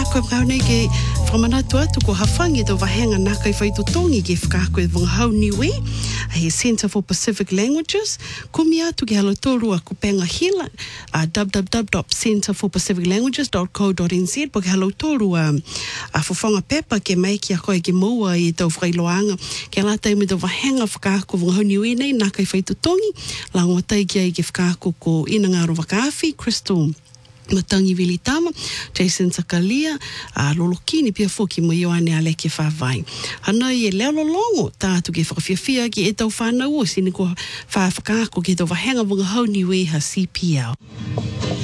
koe mga nei ke whamanatu atu ko hawhangi tō wahenga nā kai whaitutongi ke whakakoe wangahau niwe he Centre for Pacific Languages kumi atu ke halo tōrua ko penga hila www.centreforpacificlanguages.co.nz po ke halo tōrua whawhanga pepa ke mai ki a koe ke maua i tau whailoanga ke lata i me tō wahenga whakako wangahau niwe nei nā kai whaitutongi la ngotai ki ai ke whakako ko ina ngaro wakawhi Crystal Matangi Vilitama, Jason Sakalia, Lolokini pia foki mo Ioane Aleke whawai. Hana i e leo longo, tātu ke whakawhiawhia ki e tau whanau o sini ko whawhakako ke tau wahenga wangahau niwe ha CPL.